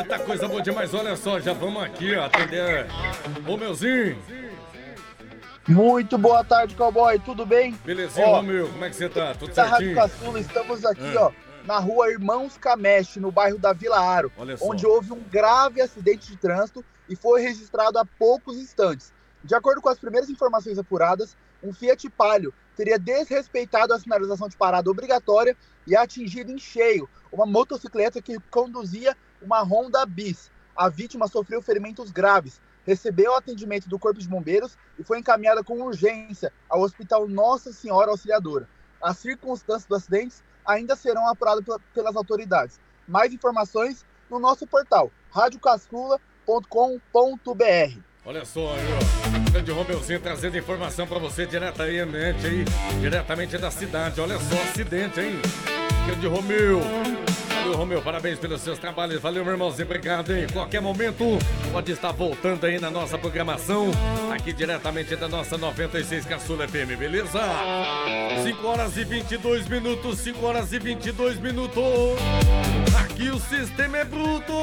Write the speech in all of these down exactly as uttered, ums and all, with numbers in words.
Eita, coisa boa demais. Olha só, já vamos aqui, ó, atender. Ô, meuzinho. Muito boa tarde, cowboy. Tudo bem? Belezinha, ó, meu. Como é que você tá? Tudo da certinho? Rádio Caçula, estamos aqui, É. ó, na rua Irmãos Cameche, no bairro da Vila Aro, Olha só. onde houve um grave acidente de trânsito e foi registrado há poucos instantes. De acordo com as primeiras informações apuradas, um Fiat Palio teria desrespeitado a sinalização de parada obrigatória e atingido em cheio uma motocicleta que conduzia uma Honda Bis. A vítima sofreu ferimentos graves, recebeu atendimento do Corpo de Bombeiros e foi encaminhada com urgência ao Hospital Nossa Senhora Auxiliadora. As circunstâncias do acidente ainda serão apuradas pelas autoridades. Mais informações no nosso portal rádio caçula ponto com ponto b r. Olha só aí, ó. Grande Romeuzinho trazendo informação pra você diretamente aí, diretamente da cidade. Olha só, acidente, hein? Grande Romeu. Valeu, Romeu, parabéns pelos seus trabalhos. Valeu, meu irmãozinho, obrigado, hein? Qualquer momento pode estar voltando aí na nossa programação, aqui diretamente da nossa noventa e seis Caçula F M, beleza? cinco horas e vinte e dois minutos, cinco horas e vinte e dois minutos. Aqui o sistema é bruto.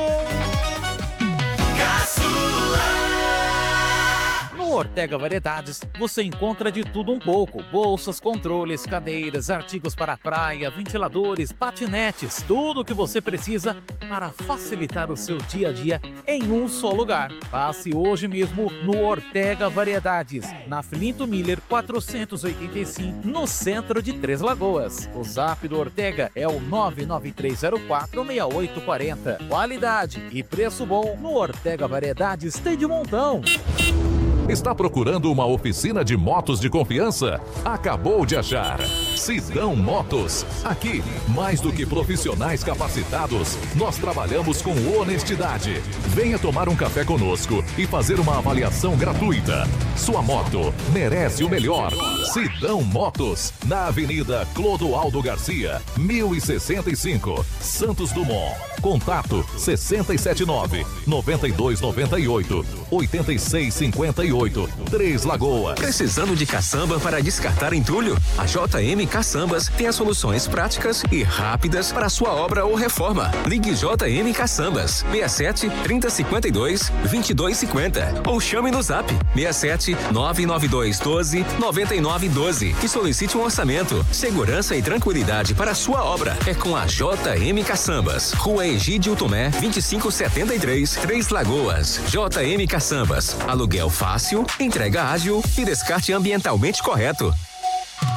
Caçula. No Ortega Variedades, você encontra de tudo um pouco. Bolsas, controles, cadeiras, artigos para praia, ventiladores, patinetes, tudo o que você precisa para facilitar o seu dia a dia em um só lugar. Passe hoje mesmo no Ortega Variedades, na Filinto Miller quatrocentos e oitenta e cinco, no centro de Três Lagoas. O zap do Ortega é o nove nove três zero quatro seis oito quatro zero. Qualidade e preço bom no Ortega Variedades tem de montão. Está procurando uma oficina de motos de confiança? Acabou de achar. Sidão Motos. Aqui, mais do que profissionais capacitados, nós trabalhamos com honestidade. Venha tomar um café conosco e fazer uma avaliação gratuita. Sua moto merece o melhor. Sidão Motos, na Avenida Clodoaldo Garcia, mil e sessenta e cinco, Santos Dumont. Contato sessenta e sete nove, noventa e dois noventa e oito, oitenta e seis cinquenta e oito, Três Lagoas. Precisando de caçamba para descartar entulho? A J M Caçambas tem as soluções práticas e rápidas para sua obra ou reforma. Ligue J M Caçambas seis sete, trinta, cinquenta e dois, vinte e dois cinquenta ou chame no zap seis sete, nove nove dois, doze, noventa e nove doze e solicite um orçamento. Segurança e tranquilidade para sua obra é com a J M Caçambas. Rua Egídio Tomé, vinte e cinco setenta e três, Três Lagoas. J M Caçambas. Aluguel fácil, entrega ágil e descarte ambientalmente correto.